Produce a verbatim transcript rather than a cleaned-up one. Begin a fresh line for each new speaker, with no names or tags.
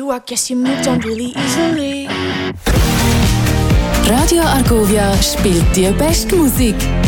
you, I guess you moved on really easily.
Radio Argovia spielt die beste Musik.